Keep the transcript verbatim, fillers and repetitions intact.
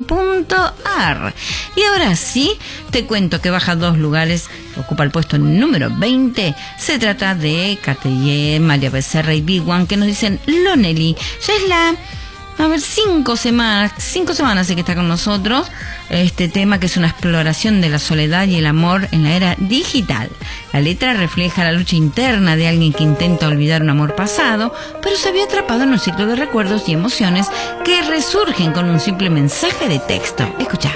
punto ar. Y ahora sí, te cuento que baja dos lugares, ocupa el puesto número veinte. Se trata de Cateye, María Becerra y Big One, que nos dicen Lonely. Ya es la... A ver, cinco semanas, cinco semanas sé que está con nosotros este tema, que es una exploración de la soledad y el amor en la era digital. La letra refleja la lucha interna de alguien que intenta olvidar un amor pasado, pero se había atrapado en un ciclo de recuerdos y emociones que resurgen con un simple mensaje de texto. Escucha.